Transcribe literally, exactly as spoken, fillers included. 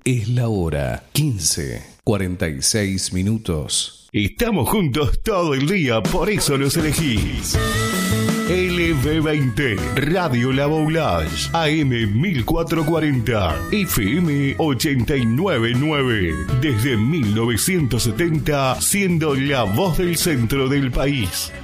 Es la hora quince, cuarenta y seis minutos. Estamos juntos todo el día, por eso nos elegís. L V veinte, Radio La Boulage, A M mil cuatrocientos cuarenta, F M ochenta y nueve punto nueve. Desde mil novecientos setenta, siendo la voz del centro del país.